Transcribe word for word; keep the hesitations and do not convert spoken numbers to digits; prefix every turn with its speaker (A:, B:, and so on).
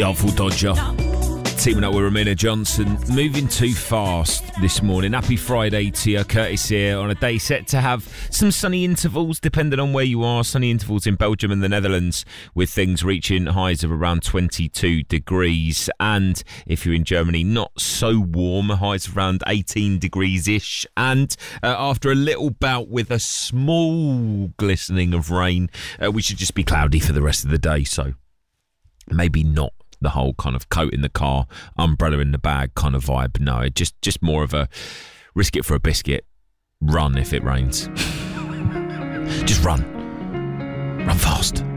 A: The Artful Dodger. Teaming up with Ramina Johnson. Moving too fast this morning. Happy Friday to you. Curtis here on a day set to have some sunny intervals depending on where you are. Sunny intervals in Belgium and the Netherlands with things reaching highs of around twenty-two degrees. And if you're in Germany, not so warm. Highs of around eighteen degrees-ish. And uh, after a little bout with a small glistening of rain, uh, we should just be cloudy for the rest of the day. So maybe not the whole kind of coat in the car, umbrella in the bag kind of vibe. No, just just more of a risk it for a biscuit, run if it rains. Just run. Run fast.